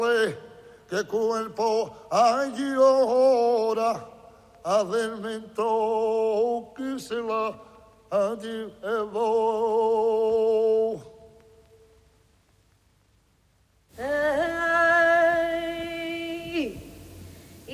que cuerpo allí ora, adelmento que se la allí evo.